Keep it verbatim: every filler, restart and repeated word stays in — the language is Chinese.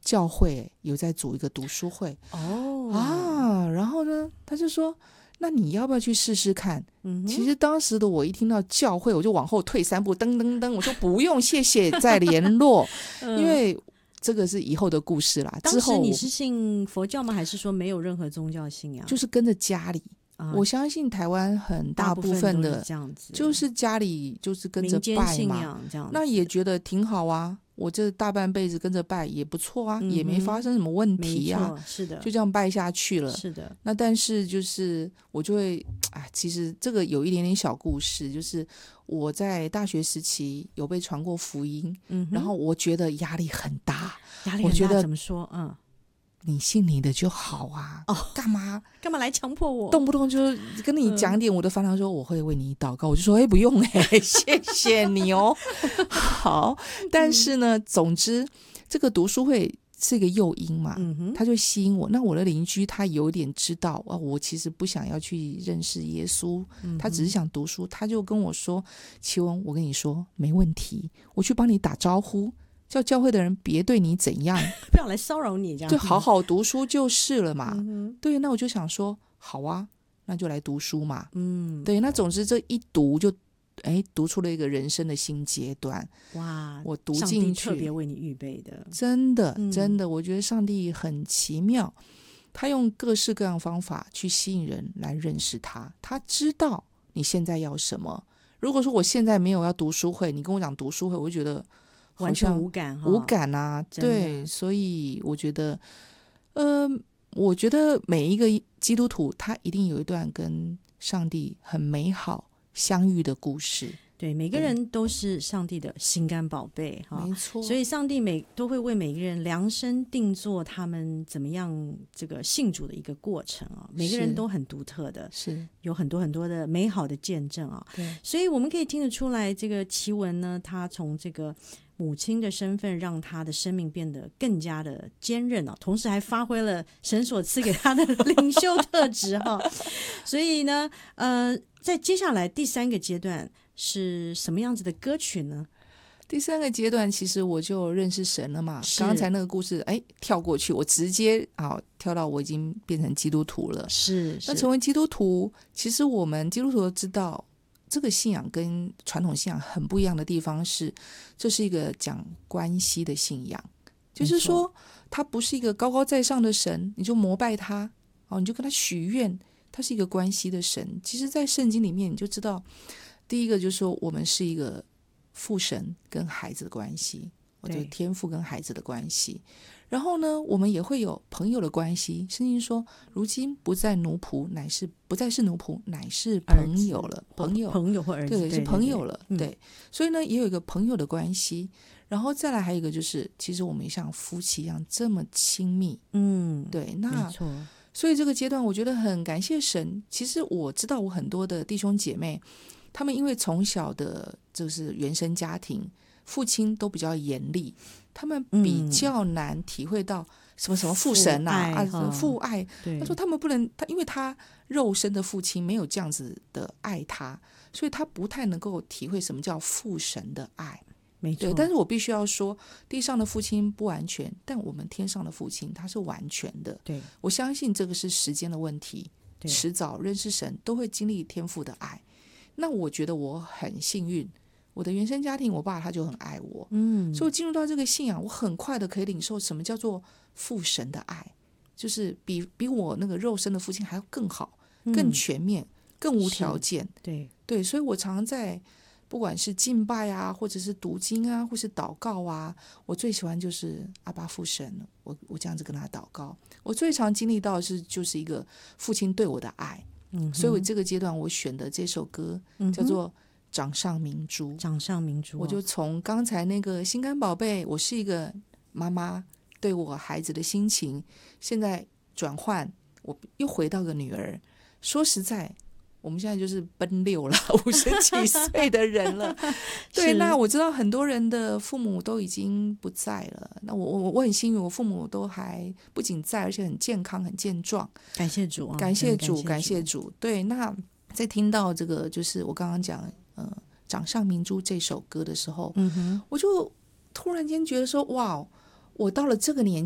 教会有在组一个读书会哦啊，然后呢他就说那你要不要去试试看、 嗯、 其实当时的我一听到教会我就往后退三步，噔噔噔，我说不用谢谢再联络、嗯、因为这个是以后的故事啦。 当时你是信佛教吗？还是说没有任何宗教信仰？ 就是跟着家里、啊、我相信台湾很大部分的这样子， 就是家里就是跟着拜嘛，民间信仰这样子，那也觉得挺好啊，我这大半辈子跟着拜也不错啊、嗯、也没发生什么问题啊， 是的， 就这样拜下去了。 是的， 那但是就是我就会哎，其实这个有一点点小故事，就是我在大学时期有被传过福音、嗯、然后我觉得压力很大， 压力很大，我觉得怎么说？嗯， 你信你的就好啊，哦，干嘛干嘛来强迫我？ 动不动就跟你讲点我的烦恼，说我会为你祷告，我就说哎不用哎，谢谢你哦。好，但是呢、嗯、总之这个读书会是一个诱因嘛，嗯、他就吸引我。那我的邻居他有点知道啊，我其实不想要去认识耶稣、嗯、他只是想读书，他就跟我说启文我跟你说没问题，我去帮你打招呼，叫教会的人别对你怎样， 不要来骚扰你，这样就好好读书就是了嘛、 嗯、 对，那我就想说好啊，那就来读书嘛。嗯，对，那总之这一读就哎读出了一个人生的新阶段。 哇， 我读进去上帝特别为你预备的， 真的、 嗯、 真的，我觉得上帝很奇妙，他用各式各样方法去吸引人来认识他，他知道你现在要什么。如果说我现在没有要读书会，你跟我讲读书会，我就觉得完全无感， 无感啊。对，所以我觉得呃，我觉得每一个基督徒他一定有一段跟上帝很美好相遇的故事。 对，每个人都是上帝的心肝宝贝， 没错。 所以上帝每都会为每个人量身定做他们怎么样这个信主的一个过程啊，每个人都很独特的， 是有很多很多的美好的见证啊。对，所以我们可以听得出来，这个奇文呢，他从这个母亲的身份让他的生命变得更加的坚韧啊，同时还发挥了神所赐给他的领袖特质哈。所以呢，呃，在接下来第三个阶段是什么样子的歌曲呢？ 第三个阶段其实我就认识神了嘛，刚才那个故事哎跳过去，我直接啊跳到我已经变成基督徒了。 是， 那成为基督徒，其实我们基督徒都知道这个信仰跟传统信仰很不一样的地方是，这是一个讲关系的信仰，就是说他不是一个高高在上的神你就膜拜他、哦、你就跟他许愿，他是一个关系的神。其实在圣经里面你就知道，第一个就是说我们是一个父神跟孩子的关系，或者天父跟孩子的关系。然后呢我们也会有朋友的关系，圣经说如今不再奴仆，乃是不再是奴仆，乃是朋友了，朋友朋友或儿子， 对，是朋友了， 对，对， 对、嗯、所以呢也有一个朋友的关系。然后再来还有一个就是其实我们也像夫妻一样这么亲密。 嗯， 对，那没错。 所以这个阶段我觉得很感谢神。其实我知道我很多的弟兄姐妹，他们因为从小的就是原生家庭父亲都比较严厉，他们比较难体会到什么什么父神啊，父爱，啊父爱。他说他们不能，他因为他肉身的父亲没有这样子的爱他，所以他不太能够体会什么叫父神的爱。 没错。 对，但是我必须要说，地上的父亲不完全，但我们天上的父亲他是完全的。 对， 我相信这个是时间的问题，迟早认识神都会经历天父的爱。那我觉得我很幸运，我的原生家庭我爸他就很爱我，嗯，所以我进入到这个信仰，我很快的可以领受什么叫做父神的爱，就是比比我那个肉身的父亲还要更好、更全面、更无条件。 对对，所以我常常在不管是敬拜啊，或者是读经啊，或是祷告啊，我最喜欢就是阿爸父神，我我这样子跟他祷告。我最常经历到的是就是一个父亲对我的爱。嗯，所以我这个阶段我选的这首歌叫做掌上明珠。 掌上明珠、哦、 我就从刚才那个心肝宝贝，我是一个妈妈对我孩子的心情，现在转换我又回到个女儿。说实在我们现在就是奔六了，五十几岁的人了。对，那我知道很多人的父母都已经不在了。那我我我很幸运，我父母都还不仅在，而且很健康、很健壮。 感谢主啊！ 感谢主，感谢主。对，那在听到这个就是我刚刚讲呃《掌上明珠》这首歌的时候，嗯哼，我就突然间觉得说，哇，我到了这个年